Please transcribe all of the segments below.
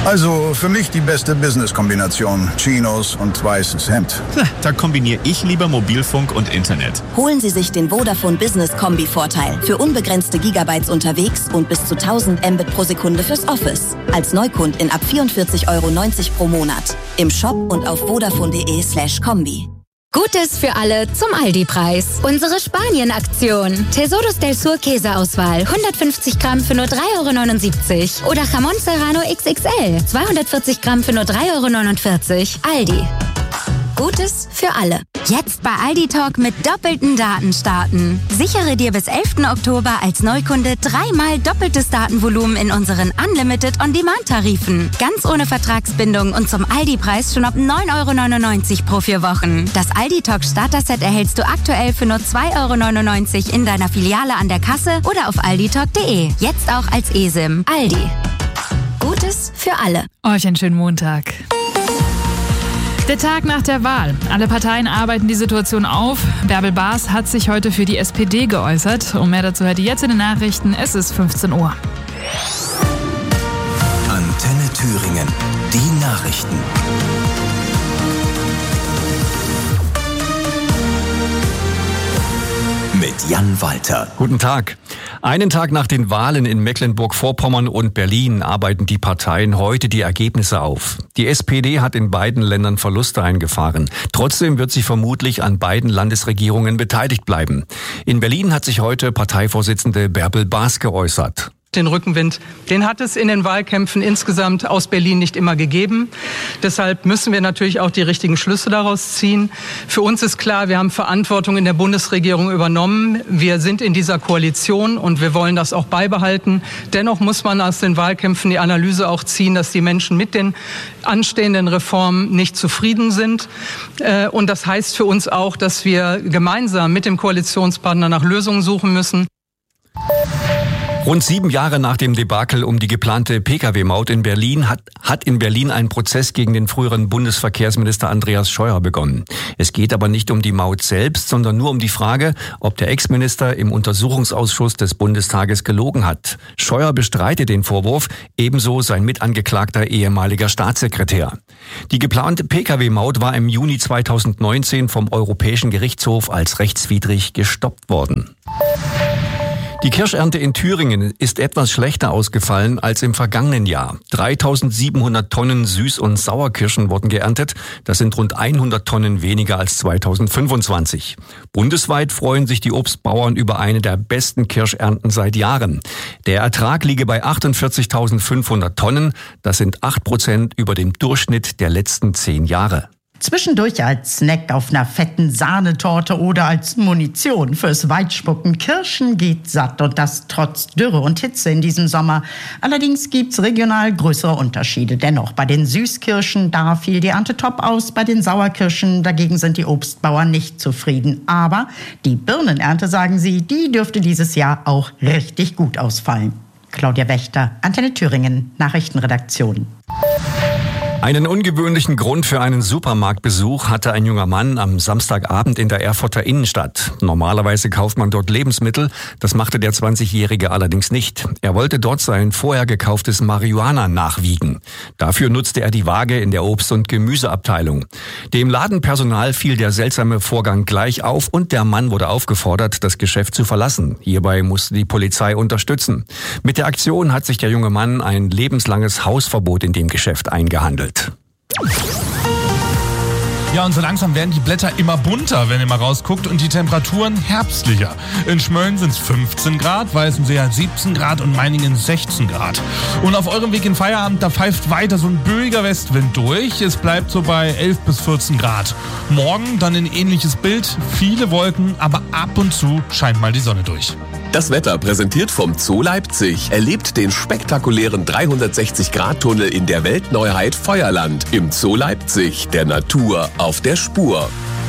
Also für mich die beste Business-Kombination. Chinos und weißes Hemd. Da kombiniere ich lieber Mobilfunk und Internet. Holen Sie sich den Vodafone Business Kombi-Vorteil. Für unbegrenzte Gigabytes unterwegs und bis zu 1000 Mbit pro Sekunde fürs Office. Als Neukundin ab 44,90 € pro Monat. Im Shop und auf vodafone.de/kombi. Gutes für alle zum Aldi-Preis. Unsere Spanien-Aktion. Tesoros del Sur Käseauswahl. 150 Gramm für nur 3,79 €. Oder Jamón Serrano XXL. 240 Gramm für nur 3,49 €. Aldi. Gutes für alle. Jetzt bei Aldi Talk mit doppelten Daten starten. Sichere dir bis 11. Oktober als Neukunde 3-mal doppeltes Datenvolumen in unseren Unlimited On-Demand-Tarifen. Ganz ohne Vertragsbindung und zum Aldi-Preis schon ab 9,99 € pro 4 Wochen. Das Aldi Talk Starter-Set erhältst du aktuell für nur 2,99 € in deiner Filiale an der Kasse oder auf alditalk.de. Jetzt auch als eSIM. Aldi. Gutes für alle. Euch einen schönen Montag. Der Tag nach der Wahl. Alle Parteien arbeiten die Situation auf. Bärbel Baas hat sich heute für die SPD geäußert. Und mehr dazu hört ihr jetzt in den Nachrichten. Es ist 15 Uhr. Antenne Thüringen. Die Nachrichten. Mit Jan Walter. Guten Tag. Einen Tag nach den Wahlen in Mecklenburg-Vorpommern und Berlin arbeiten die Parteien heute die Ergebnisse auf. Die SPD hat in beiden Ländern Verluste eingefahren. Trotzdem wird sie vermutlich an beiden Landesregierungen beteiligt bleiben. In Berlin hat sich heute Parteivorsitzende Bärbel Baas geäußert. Den Rückenwind, den hat es in den Wahlkämpfen insgesamt aus Berlin nicht immer gegeben. Deshalb müssen wir natürlich auch die richtigen Schlüsse daraus ziehen. Für uns ist klar, wir haben Verantwortung in der Bundesregierung übernommen. Wir sind in dieser Koalition und wir wollen das auch beibehalten. Dennoch muss man aus den Wahlkämpfen die Analyse auch ziehen, dass die Menschen mit den anstehenden Reformen nicht zufrieden sind. Und das heißt für uns auch, dass wir gemeinsam mit dem Koalitionspartner nach Lösungen suchen müssen. Rund 7 Jahre nach dem Debakel um die geplante Pkw-Maut in Berlin hat in Berlin ein Prozess gegen den früheren Bundesverkehrsminister Andreas Scheuer begonnen. Es geht aber nicht um die Maut selbst, sondern nur um die Frage, ob der Ex-Minister im Untersuchungsausschuss des Bundestages gelogen hat. Scheuer bestreitet den Vorwurf, ebenso sein mitangeklagter ehemaliger Staatssekretär. Die geplante Pkw-Maut war im Juni 2019 vom Europäischen Gerichtshof als rechtswidrig gestoppt worden. Die Kirschernte in Thüringen ist etwas schlechter ausgefallen als im vergangenen Jahr. 3.700 Tonnen Süß- und Sauerkirschen wurden geerntet. Das sind rund 100 Tonnen weniger als 2025. Bundesweit freuen sich die Obstbauern über eine der besten Kirschernten seit Jahren. Der Ertrag liege bei 48.500 Tonnen. Das sind 8% über dem Durchschnitt der letzten 10 Jahre. Zwischendurch als Snack auf einer fetten Sahnetorte oder als Munition fürs Weitspucken. Kirschen geht satt und das trotz Dürre und Hitze in diesem Sommer. Allerdings gibt's regional größere Unterschiede. Dennoch, bei den Süßkirschen, da fiel die Ernte top aus. Bei den Sauerkirschen dagegen sind die Obstbauern nicht zufrieden. Aber die Birnenernte, sagen sie, die dürfte dieses Jahr auch richtig gut ausfallen. Claudia Wächter, Antenne Thüringen, Nachrichtenredaktion. Einen ungewöhnlichen Grund für einen Supermarktbesuch hatte ein junger Mann am Samstagabend in der Erfurter Innenstadt. Normalerweise kauft man dort Lebensmittel, das machte der 20-Jährige allerdings nicht. Er wollte dort sein vorher gekauftes Marihuana nachwiegen. Dafür nutzte er die Waage in der Obst- und Gemüseabteilung. Dem Ladenpersonal fiel der seltsame Vorgang gleich auf und der Mann wurde aufgefordert, das Geschäft zu verlassen. Hierbei musste die Polizei unterstützen. Mit der Aktion hat sich der junge Mann ein lebenslanges Hausverbot in dem Geschäft eingehandelt. Ja, und so langsam werden die Blätter immer bunter, wenn ihr mal rausguckt, und die Temperaturen herbstlicher. In Schmölln sind es 15 Grad, Weißensee hat 17 Grad und Meiningen 16 Grad. Und auf eurem Weg in Feierabend, da pfeift weiter so ein böiger Westwind durch. Es bleibt so bei 11 bis 14 Grad. Morgen dann ein ähnliches Bild, viele Wolken, aber ab und zu scheint mal die Sonne durch. Das Wetter präsentiert vom Zoo Leipzig. Erlebt den spektakulären 360-Grad-Tunnel in der Weltneuheit Feuerland im Zoo Leipzig, der Natur auf der Spur.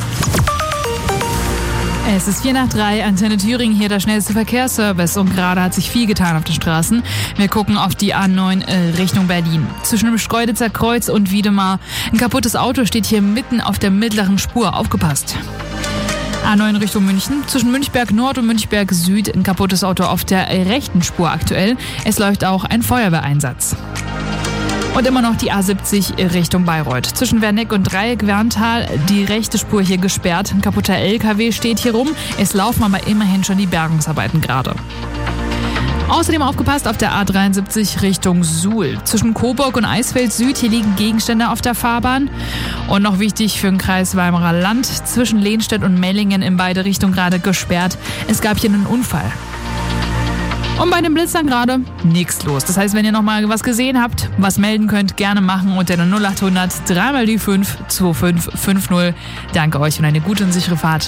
Es ist 4:03, Antenne Thüringen, hier der schnellste Verkehrsservice, und gerade hat sich viel getan auf den Straßen. Wir gucken auf die A9 Richtung Berlin. Zwischen dem Schkeuditzer Kreuz und Wiedemar. Ein kaputtes Auto steht hier mitten auf der mittleren Spur. Aufgepasst. A9 Richtung München. Zwischen Münchberg Nord und Münchberg Süd ein kaputtes Auto auf der rechten Spur aktuell. Es läuft auch ein Feuerwehreinsatz. Und immer noch die A70 Richtung Bayreuth. Zwischen Werneck und Dreieck-Werntal die rechte Spur hier gesperrt. Ein kaputter LKW steht hier rum. Es laufen aber immerhin schon die Bergungsarbeiten gerade. Außerdem aufgepasst auf der A73 Richtung Suhl. Zwischen Coburg und Eisfeld Süd, hier liegen Gegenstände auf der Fahrbahn. Und noch wichtig für den Kreis Weimarer Land, zwischen Lehnstedt und Mellingen in beide Richtungen gerade gesperrt. Es gab hier einen Unfall. Und bei den Blitzern gerade nichts los. Das heißt, wenn ihr noch mal was gesehen habt, was melden könnt, gerne machen unter der 0800 3 die 5 2550. Danke euch und eine gute und sichere Fahrt.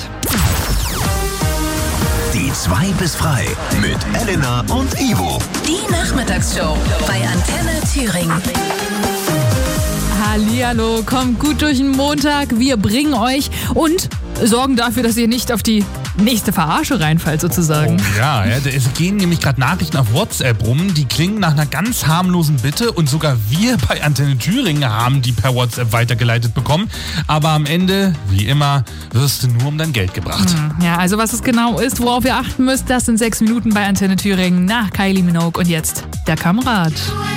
Die 2 bis frei mit Elena und Ivo. Die Nachmittagsshow bei Antenne Thüringen. Hallihallo, kommt gut durch den Montag. Wir bringen euch und sorgen dafür, dass ihr nicht auf die nächste Verarsche reinfallt sozusagen. Oh, ja, es gehen nämlich gerade Nachrichten auf WhatsApp rum, die klingen nach einer ganz harmlosen Bitte und sogar wir bei Antenne Thüringen haben die per WhatsApp weitergeleitet bekommen. Aber am Ende, wie immer, wirst du nur um dein Geld gebracht. Ja, also was es genau ist, worauf ihr achten müsst, das sind 6 Minuten bei Antenne Thüringen nach Kylie Minogue und jetzt der Kamerad.